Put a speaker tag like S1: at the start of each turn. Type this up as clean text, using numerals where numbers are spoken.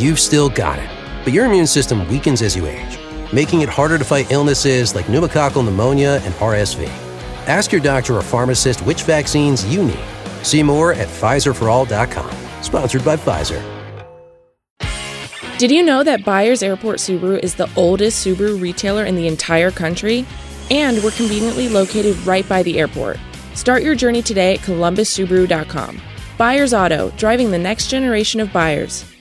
S1: You've still got it, but your immune system weakens as you age, making it harder to fight illnesses like pneumococcal pneumonia and RSV. Ask your doctor or pharmacist which vaccines you need. See more at PfizerForAll.com. Sponsored by Pfizer.
S2: Did you know that Byers Airport Subaru is the oldest Subaru retailer in the entire country? And we're conveniently located right by the airport. Start your journey today at ColumbusSubaru.com. Byers Auto, driving the next generation of buyers.